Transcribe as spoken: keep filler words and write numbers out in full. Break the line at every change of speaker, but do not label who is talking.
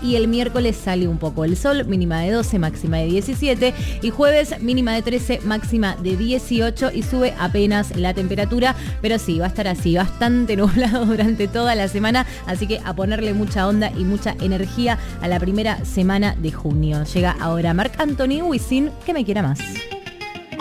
y el miércoles sale un poco el sol, mínima de doce, máxima de diecisiete, y jueves mínima de trece, máxima de dieciocho y sube apenas la temperatura, pero sí, va a estar así, bastante nublado durante toda la semana, así que a ponerle mucha onda y mucha energía a la primera semana de junio. Llega ahora Marc Anthony, Wisin, que me quiera más.